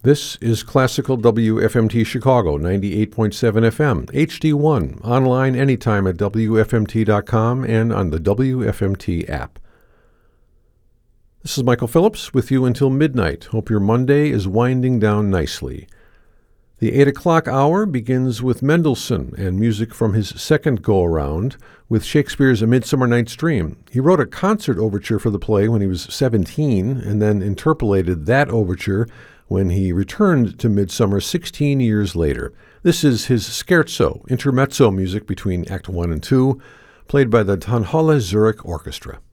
This is Classical WFMT Chicago, 98.7 FM, HD1, online anytime at WFMT.com and on the WFMT app. This is Michael Phillips with you until midnight. Hope your Monday is winding down nicely. The 8 o'clock hour begins with Mendelssohn and music from his second go-around with Shakespeare's A Midsummer Night's Dream. He wrote a concert overture for the play when he was 17 and then interpolated that overture when he returned to Midsummer 16 years later. This is his scherzo, intermezzo music between Act 1 and 2, played by the Tonhalle Zurich Orchestra.